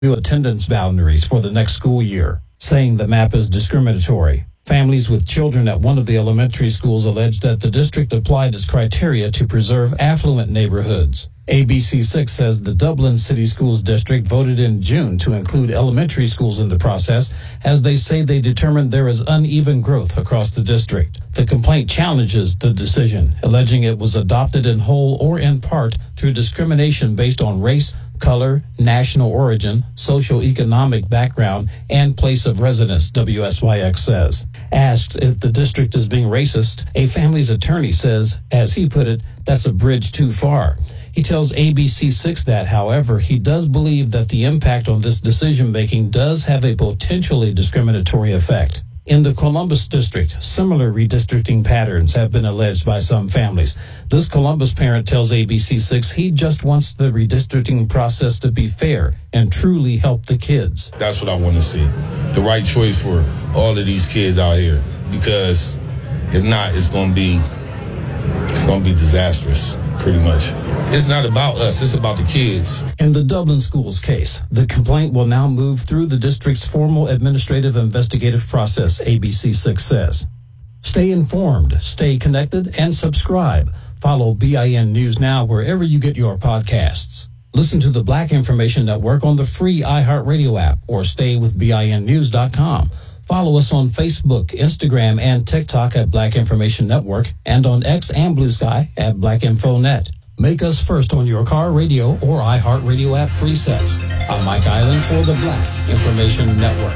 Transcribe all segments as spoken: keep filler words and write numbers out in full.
new attendance boundaries for the next school year, saying the map is discriminatory. Families with children at one of the elementary schools alleged that the district applied its criteria to preserve affluent neighborhoods. A B C six says the Dublin City Schools District voted in June to include elementary schools in the process, as they say they determined there is uneven growth across the district. The complaint challenges the decision, alleging it was adopted in whole or in part through discrimination based on race, color, national origin, socioeconomic background, and place of residence, W S Y X says. Asked if the district is being racist, a family's attorney says, as he put it, that's a bridge too far. He tells A B C six that, however, he does believe that the impact on this decision-making does have a potentially discriminatory effect. In the Columbus district, similar redistricting patterns have been alleged by some families. This Columbus parent tells A B C six he just wants the redistricting process to be fair and truly help the kids. That's what I want to see. The right choice for all of these kids out here. Because if not, it's going to be, it's going to be disastrous, pretty much. It's not about us, it's about the kids. In the Dublin schools case, the complaint will now move through the district's formal administrative investigative process, A B C six says. Stay informed, stay connected, and subscribe. Follow B I N News Now wherever you get your podcasts. Listen to the Black Information Network on the free iHeartRadio app or stay with B I N news dot com. Follow us on Facebook, Instagram, and TikTok at Black Information Network and on X and Blue Sky at Black Info Net. Make us first on your car radio or iHeartRadio app presets. I'm Mike Island for the Black Information Network.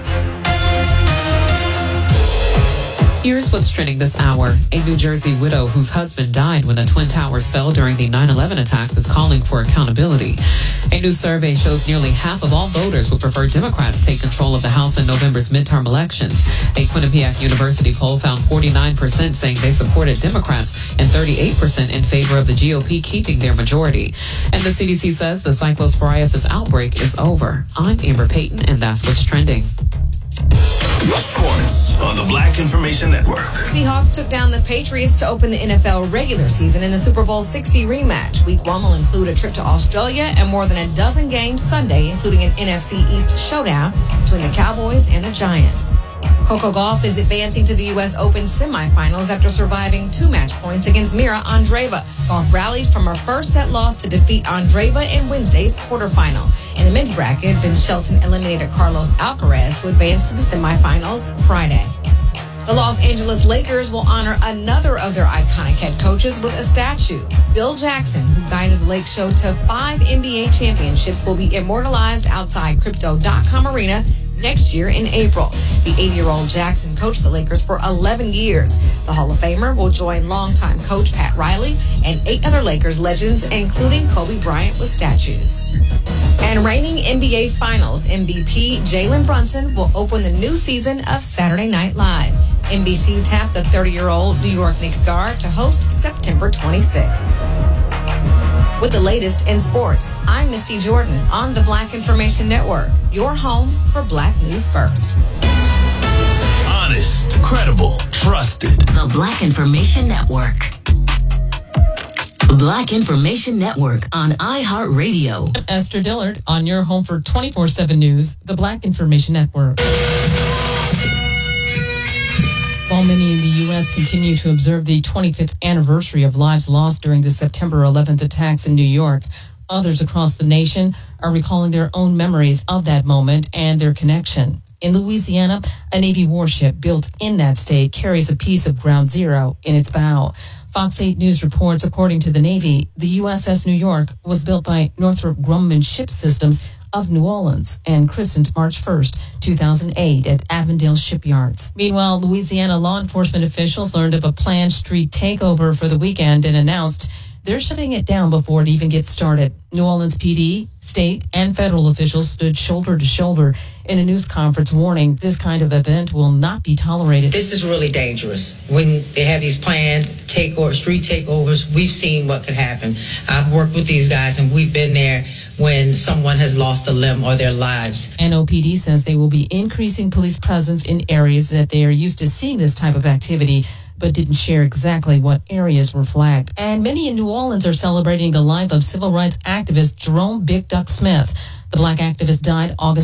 Here's what's trending this hour. A New Jersey widow whose husband died when the Twin Towers fell during the nine eleven attacks is calling for accountability. A new survey shows nearly half of all voters would prefer Democrats take control of the House in November's midterm elections. A Quinnipiac University poll found forty-nine percent saying they supported Democrats and thirty-eight percent in favor of the G O P keeping their majority. And the C D C says the cyclosporiasis outbreak is over. I'm Amber Payton, and that's what's trending. Sports on the Black Information Network. Seahawks took down the Patriots to open the N F L regular season in the Super Bowl sixty rematch. Week one will include a trip to Australia and more than a dozen games Sunday, including an N F C East showdown between the Cowboys and the Giants. Coco Gauff is advancing to the U S Open semifinals after surviving two match points against Mira Andreeva. Gauff rallied from her first set loss to defeat Andreeva in Wednesday's quarterfinal. In the men's bracket, Vince Shelton eliminated Carlos Alcaraz to advance to the semifinals Friday. The Los Angeles Lakers will honor another of their iconic head coaches with a statue. Phil Jackson, who guided the Lake Show to five N B A championships, will be immortalized outside Crypto dot com Arena next year in April. The eighty-year-old Jackson coached the Lakers for eleven years. The Hall of Famer will join longtime coach Pat Riley and eight other Lakers legends, including Kobe Bryant, with statues. And reigning N B A Finals M V P Jalen Brunson will open the new season of Saturday Night Live. N B C tapped the thirty-year-old New York Knicks guard to host September twenty-sixth. With the latest in sports, I'm Misty Jordan on the Black Information Network, your home for Black News First. Honest, credible, trusted. The Black Information Network. Black Information Network on iHeartRadio. I'm Esther Dillard on your home for twenty-four seven News, the Black Information Network. While many in the U S continue to observe the twenty-fifth anniversary of lives lost during the September eleventh attacks in New York, others across the nation are recalling their own memories of that moment and their connection. In Louisiana, a Navy warship built in that state carries a piece of Ground Zero in its bow. Fox eight News reports, according to the Navy, the U S S New York was built by Northrop Grumman Ship Systems of New Orleans and christened March first, two thousand eight at Avondale Shipyards. Meanwhile, Louisiana law enforcement officials learned of a planned street takeover for the weekend and announced they're shutting it down before it even gets started. New Orleans P D, state, and federal officials stood shoulder to shoulder in a news conference warning this kind of event will not be tolerated. This is really dangerous. When they have these planned takeover, street takeovers, we've seen what could happen. I've worked with these guys, and we've been there when someone has lost a limb or their lives. N O P D says they will be increasing police presence in areas that they are used to seeing this type of activity, but didn't share exactly what areas were flagged. And many in New Orleans are celebrating the life of civil rights activist Jerome Big Duck Smith. The The black activist died August